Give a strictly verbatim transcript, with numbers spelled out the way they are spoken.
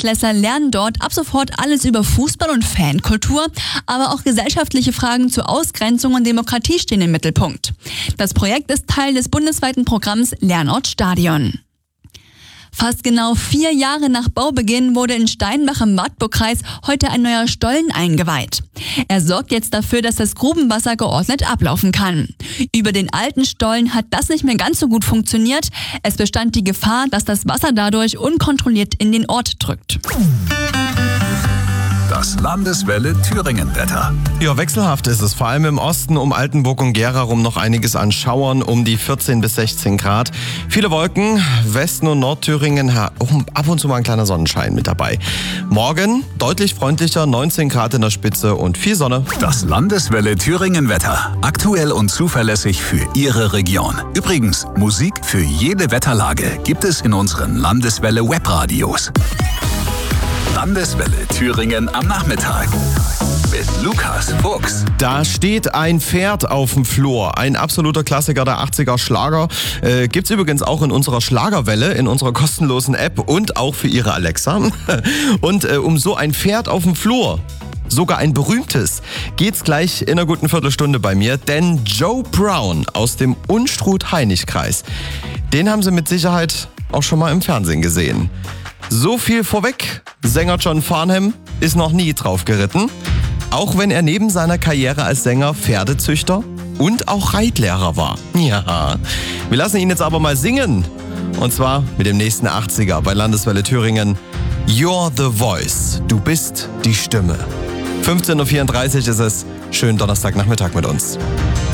Achtklässler lernen dort ab sofort alles über Fußball und Fankultur, aber auch gesellschaftliche Fragen zur Ausgrenzung und Demokratie stehen im Mittelpunkt. Das Projekt ist Teil des bundesweiten Programms Lernort Stadion. Fast genau vier Jahre nach Baubeginn wurde in Steinbach im Wartburgkreis heute ein neuer Stollen eingeweiht. Er sorgt jetzt dafür, dass das Grubenwasser geordnet ablaufen kann. Über den alten Stollen hat das nicht mehr ganz so gut funktioniert. Es bestand die Gefahr, dass das Wasser dadurch unkontrolliert in den Ort drückt. Das Landeswelle Thüringen-Wetter. Ja, wechselhaft ist es. Vor allem im Osten um Altenburg und Gera rum noch einiges an Schauern, um die vierzehn bis sechzehn Grad. Viele Wolken, Westen- und Nordthüringen, ab und zu mal ein kleiner Sonnenschein mit dabei. Morgen deutlich freundlicher, neunzehn Grad in der Spitze und viel Sonne. Das Landeswelle Thüringen-Wetter. Aktuell und zuverlässig für Ihre Region. Übrigens, Musik für jede Wetterlage gibt es in unseren Landeswelle Webradios. Landeswelle Thüringen am Nachmittag mit Lukas Fuchs. Da steht ein Pferd auf dem Flur. Ein absoluter Klassiker der achtziger Schlager. Äh, gibt's übrigens auch in unserer Schlagerwelle, in unserer kostenlosen App und auch für Ihre Alexa. Und äh, um so ein Pferd auf dem Flur, sogar ein berühmtes, geht's gleich in einer guten Viertelstunde bei mir. Denn Joe Brown aus dem Unstrut-Hainich-Kreis, den haben Sie mit Sicherheit auch schon mal im Fernsehen gesehen. So viel vorweg, Sänger John Farnham ist noch nie drauf geritten, auch wenn er neben seiner Karriere als Sänger Pferdezüchter und auch Reitlehrer war. Ja, wir lassen ihn jetzt aber mal singen, und zwar mit dem nächsten achtziger bei Landeswelle Thüringen. You're the Voice, du bist die Stimme. fünfzehn Uhr vierunddreißig ist es, schönen Donnerstagnachmittag mit uns.